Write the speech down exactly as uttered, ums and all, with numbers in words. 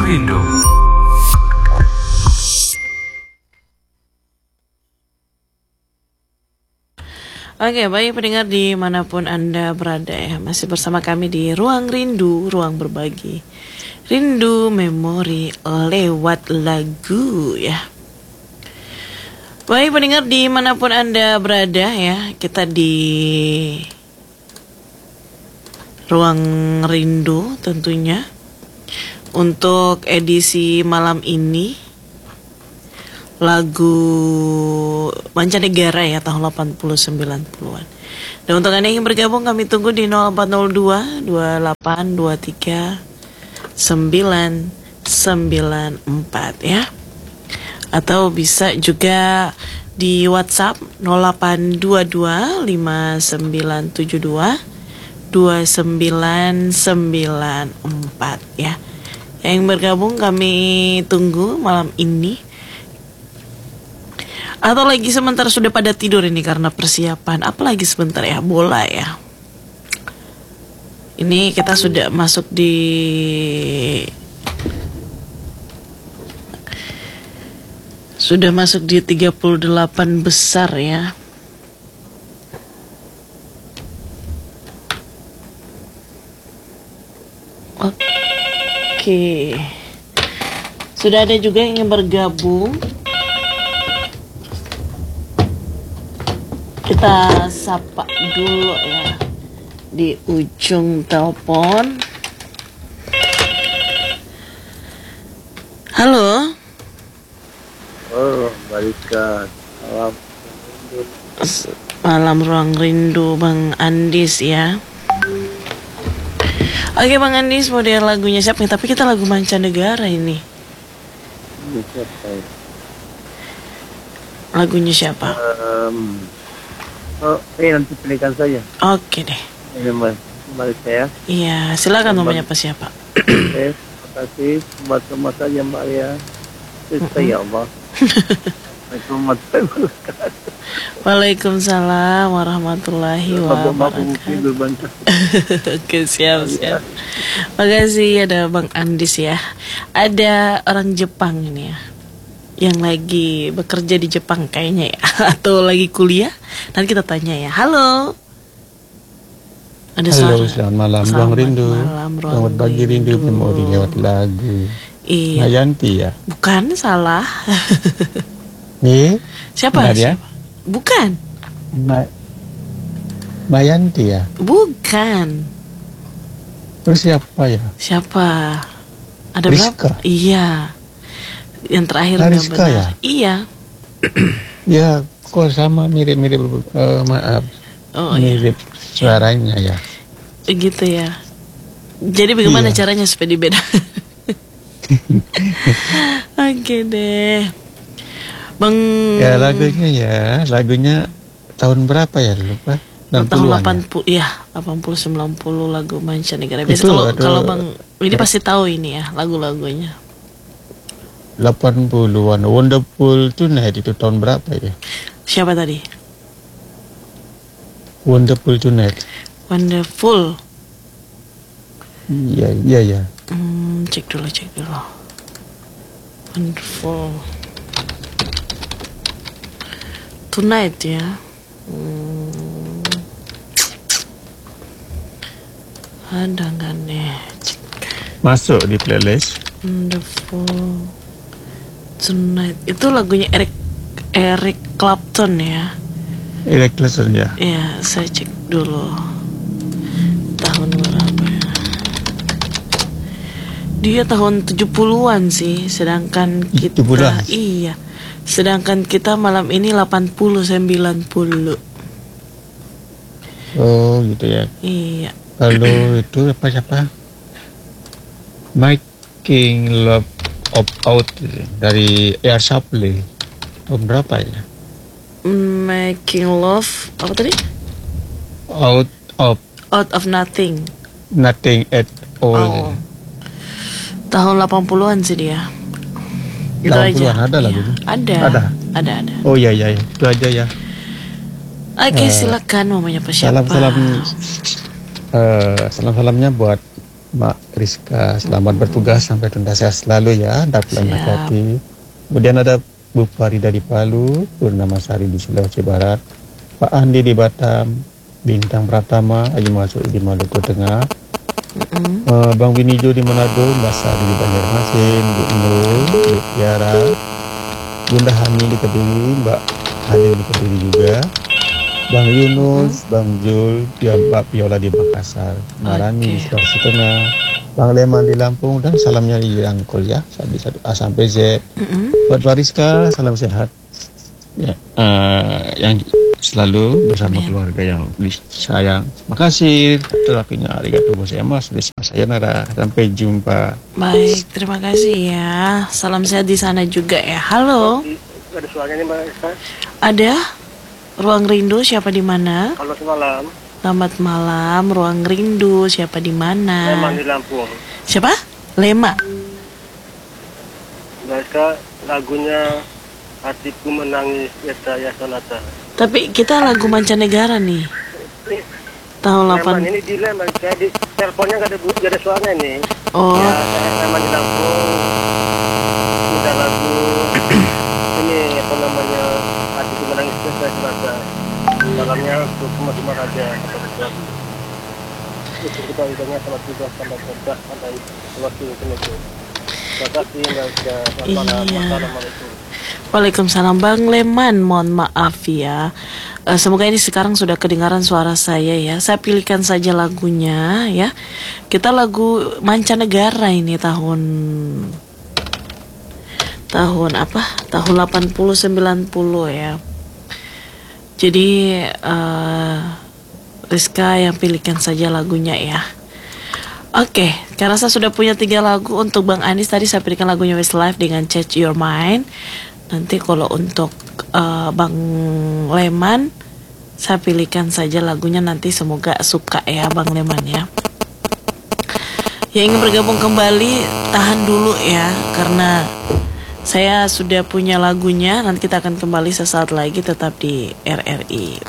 Rindu. Oke, baik pendengar dimanapun Anda berada ya, masih bersama kami di Ruang Rindu, Ruang Berbagi. Rindu memori lewat lagu ya. Baik pendengar dimanapun Anda berada ya, kita di Ruang Rindu tentunya. Untuk edisi malam ini lagu mancanegara ya tahun delapan puluh sembilan puluhan. Dan untuk Anda yang bergabung kami tunggu di nol empat nol dua dua delapan dua tiga sembilan sembilan empat ya. Atau bisa juga di WhatsApp nol delapan dua dua lima sembilan tujuh dua dua sembilan sembilan empat ya. Yang bergabung kami tunggu malam ini. Atau lagi sementara sudah pada tidur ini karena persiapan. Apalagi sebentar ya, bola ya. Ini kita sudah masuk di Sudah masuk di tiga puluh delapan besar ya. Oke. Sudah ada juga yang ingin bergabung. Kita sapa dulu ya di ujung telepon. Halo. Oh, balikan. Malam. Malam Ruang Rindu Bang Andis ya. Oke Bang Andis, model lagunya siapa nih? Tapi kita lagu mancanegara ini. Ini siapa ya? Lagunya siapa? Um, oh, eh nanti pilihkan saja. Oke deh. Ini mas, balik saya. Iya, silakan mau menyapa siapa? Eh, terima kasih buat semua saja Mbak ya. Ya Allah. Assalamualaikum. Waalaikumsalam warahmatullahi wabarakatuh. Oke, siap siap. Makasih ada Bang Andis ya. Ada orang Jepang ini ya, yang lagi bekerja di Jepang kayaknya ya, atau lagi kuliah. Nanti kita tanya ya. Halo. Ada Halo, suara. selamat malam, Selamat Ruang Rindu. malam, Ruang Selamat bagi rindu Rindu. memori lewat lagu. Iya. Mayanti ya? Bukan, salah. Nih? Siapa? Benar ya? Siapa? Bukan. Ma- Mayanti ya? Bukan. Terus siapa ya? Siapa? Ada Rizka? berapa? Iya. Yang terakhir Nah, nggak Rizka benar. ya? Iya. Ya, kok sama mirip-mirip, eh, maaf, Oh iya. mirip suaranya ya. Gitu ya. Jadi bagaimana Iya. caranya supaya dibeda? Oke deh. Bang Ya lagunya ya, lagunya tahun berapa ya lupa? tahun enam puluhan delapan ya? puluh ya, delapan puluh sembilan puluh lagu mancanegara. Biasa Itu kalau ada- kalau Bang ini pasti tahu ini ya lagu-lagunya. delapan puluhan. Wonderful Tonight itu tahun berapa ya? Siapa tadi? Wonderful Tonight. Wonderful. Iya, iya ya. Hmm, cek dulu, cek dulu. Wonderful. Tonight ya. Hmm. Ada nggak nih? Cek. Masuk di playlist. Wonderful. Tonight. Itu lagunya Eric Eric Clapton ya. Eric Clapton ya. Ya, saya cek dulu. Tahun berapa ya? Dia tahun tujuh puluhan sih, sedangkan kita tujuh puluhan? iya. Sedangkan kita malam ini delapan puluh sembilan puluh. Oh gitu ya. Iya. Kalau itu apa siapa? Making Love of Out dari Air Supply. Tahun berapa ya? Making Love apa tadi? Out of Out of Nothing. Nothing at all. Oh. Tahun delapan puluhan sih dia. Itu delapan aja. puluhan ada Iya. lagunya? Ada. Ada? Ada, ada. Oh iya iya, iya. Itu aja ya. Oke, Eh, silakan mau menyapa siapa? Salam salam, eh salam salamnya buat Mak Rizka, selamat bertugas sampai tuntas sehat selalu ya, dapat Siap. hati. Kemudian ada Bu Farida di Palu, Purnamasari di Sulawesi Barat, Pak Andi di Batam, Bintang Pratama, Haji Masuk di Maluku Tengah, Mm-mm. eh, Bang Winijo di Manado, Mbak Sari di Banjarmasin, Bu Nur, Bu Tiara, Bunda Hani di Kediri, Mbak Halim di Kediri juga, Bang Yunus, Bang Jul, ya Mbak Viola di Makassar, Marani di Oke. Sulawesi Tengah, Bang Leman di Lampung, dan salamnya di Rangkul ya, sampai satu A sampai Z. Mm-mm. Buat Wariska, salam sehat. Ya, eh, yang selalu bersama Amin. keluarga yang disayang. Makasih terapinya arigatou gozaimasu. Sayonara, sampai jumpa. Baik, terima kasih ya. Salam sehat di sana juga ya. Halo, Ada suaranya nih Mbak Rizka. ada Ruang Rindu, siapa di mana? Halo semalam. Selamat malam, Ruang Rindu, siapa di mana? Memang di Lampung. Siapa? Lema. Mbak Rizka, lagunya Hatiku Menangis Yata Ya Sonata. Tapi kita lagu mancanegara nih. Tahun Memang delapan. ini delay Mbak Rizka, di teleponnya nggak ada bu- nggak ada suaranya nih. Oh, Ya, saya memang di Lampung. Udah lagu ini apa namanya Hatiku Menangis Yata Ya Sonata. Dalamnya untuk semua-semua raja. Itu kita idenya sama tugas sampai kerja sampai waktu itu. Terima kasih Mbak Rizka. Selamat malam. Iya. Wassalamualaikum. Waalaikumsalam Bang Leman. Mohon maaf ya. Eh, semoga ini sekarang sudah kedengaran suara saya ya. Saya pilihkan saja lagunya ya. Kita lagu mancanegara ini tahun tahun apa? Tahun delapan puluh sembilan puluh ya. Jadi eh Rizka yang pilihkan saja lagunya ya. Oke, karena saya sudah punya tiga lagu untuk Bang Anis, tadi saya pilihkan lagunya Westlife dengan Change Your Mind. Nanti kalau untuk eh, Bang Leman, saya pilihkan saja lagunya, nanti semoga suka ya Bang Leman ya. Yang ingin bergabung kembali, tahan dulu ya, karena saya sudah punya lagunya. Nanti kita akan kembali sesaat lagi, tetap di R R I.